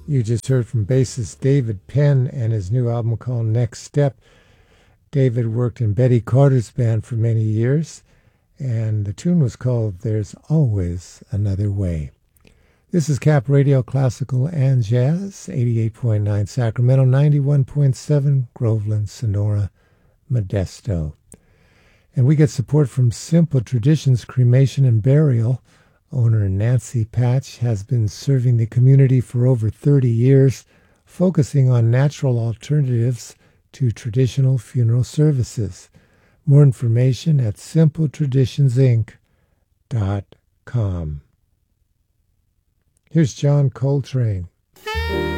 You just heard from bassist David Penn and his new album called Next Step. David worked in Betty Carter's band for many years, and the tune was called There's Always Another Way. This is Cap Radio Classical and Jazz, 88.9 Sacramento, 91.7 Groveland, Sonora, Modesto. And we get support from Simple Traditions Cremation and Burial. Owner Nancy Patch has been serving the community for over 30 years, focusing on natural alternatives to traditional funeral services. More information at simpletraditionsinc.com. Here's John Coltrane.